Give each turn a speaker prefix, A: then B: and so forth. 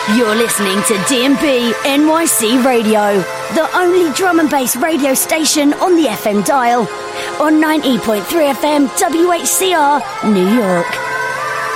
A: You're listening to D&B NYC Radio, the only drum and bass radio station on the FM dial, on 90.3 FM WHCR, New York.